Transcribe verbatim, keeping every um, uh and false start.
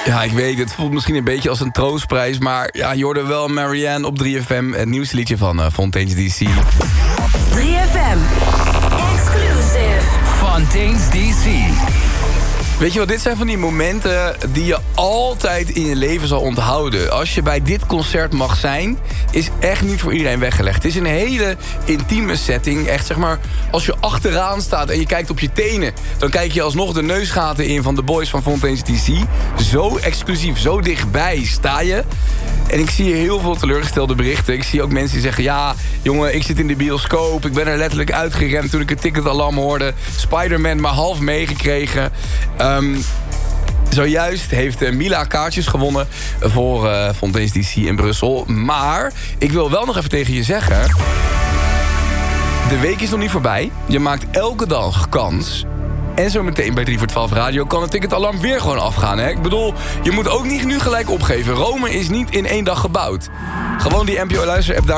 Ja, ik weet, het voelt misschien een beetje als een troostprijs... maar ja, je hoorde wel Marianne op drie F M... het nieuwste liedje van uh, Fontaine's D C. drie F M. Exclusive. Fontaine's D C. Weet je wat, dit zijn van die momenten die je altijd in je leven zal onthouden. Als je bij dit concert mag zijn, is echt niet voor iedereen weggelegd. Het is een hele intieme setting. Echt zeg maar, als je achteraan staat en je kijkt op je tenen... dan kijk je alsnog de neusgaten in van de boys van Fontaine's D C. Zo exclusief, zo dichtbij sta je. En ik zie heel veel teleurgestelde berichten. Ik zie ook mensen die zeggen... ja, jongen, ik zit in de bioscoop. Ik ben er letterlijk uitgerend toen ik het ticketalarm hoorde. Spider-Man maar half meegekregen. Um, zojuist heeft uh, Mila kaartjes gewonnen voor uh, Fontaine's D C in Brussel. Maar ik wil wel nog even tegen je zeggen... de week is nog niet voorbij. Je maakt elke dag kans... En zo meteen bij drie voor twaalf Radio kan het ticketalarm weer gewoon afgaan. Hè? Ik bedoel, je moet ook niet nu gelijk opgeven. Rome is niet in één dag gebouwd. Gewoon die N P O Luister-app